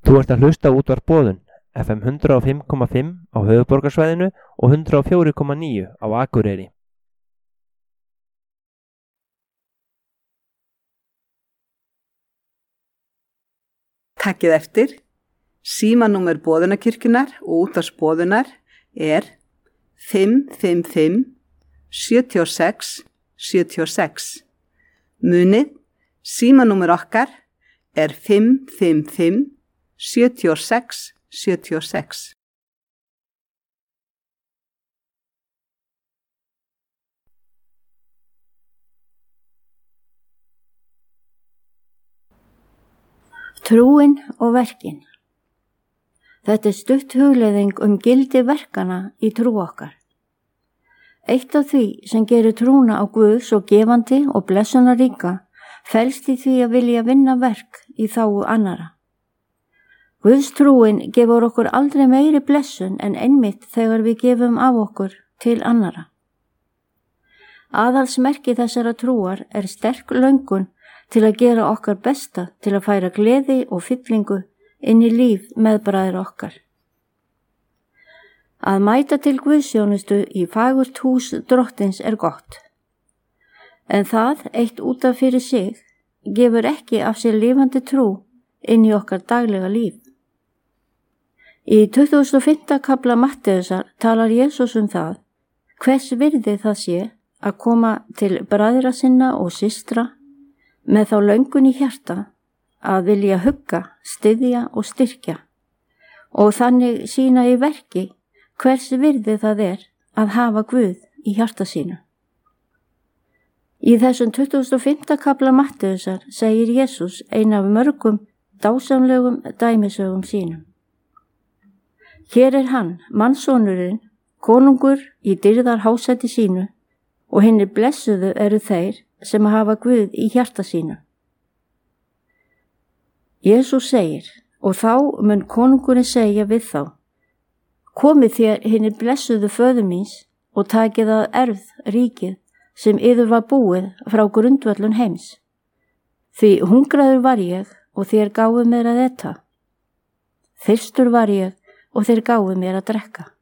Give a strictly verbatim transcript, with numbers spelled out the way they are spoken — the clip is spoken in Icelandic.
Þú ert að hlusta á útvarp Boðun, F M hundrað og fimm komma fimm á höfuðborgarsvæðinu og hundrað og fjögur komma níu á Akureyri. Takkið eftir, símanúmer Boðunarkirkjunnar og útvarps Boðunar er fimm fimm fimm sjö sex sjö sex. Munið, símanúmer okkar er fimm fimm fimm sjö sex sjö sex. Trúin og verkin. Þetta er stutt hugleiðing um gildi verkana í trú okkar. Eitt af því sem gerir trúna á Guð svo gefandi og blessunarríka felst í því að vilja vinna verk í þágu annara. Guðs trúin gefur okkur aldrei meiri blessun en einmitt þegar við gefum af okkur til annara. Aðalsmerki þessara trúar er sterk löngun til að gera okkar besta til að færa gleði og fyllingu inn í líf meðbræðra okkar. Að mæta til guðsþjónustu í fagurt hús drottins er gott, en það eitt út af fyrir sig gefur ekki af sér lifandi trú inn í okkar daglega líf. Í tuttugasta og fimmta kafla Mattheusar talar Jesús um það hvers virði það sé að koma til bræðra sinna og systra með þá löngun í hjarta að vilja hugga, styðja og styrkja og þannig sýna í verki hvers virði það er að hafa Guð í hjarta sínu. Í þessum tuttugasta og fimmta kafla Mattheusar segir Jesús ein af mörgum dásamlegum dæmisögum sínum. Hér er hann, mannssonurinn, konungur í dýrðar hásæti sínu og hinir blessuðu eru þeir sem hafa Guð í hjarta sínu. Jesús segir, og þá mun konungurinn segja við þá: komið þér hinir blessuðu föður míns og takið að erfð ríkið sem yður var búið frá grundvöllun heims. Því hungraður var ég og þér gáfu mér að eta. Þyrstur var ég og þeir gáfu mér að drekka.